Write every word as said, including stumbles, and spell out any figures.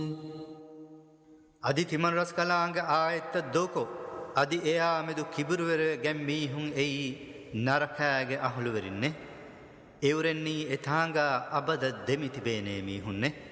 අදි තිමන් රස් කලාංග ආයත්ත දෝකෝ අදි එයා මෙදු කිබුරුවර ගැම් මීහුන් එයි නරකෑගේ අහුළුවරින්නේ එවරෙන්නේ එතාංගා අබද දෙමිති බේනේ මීහුන්නේ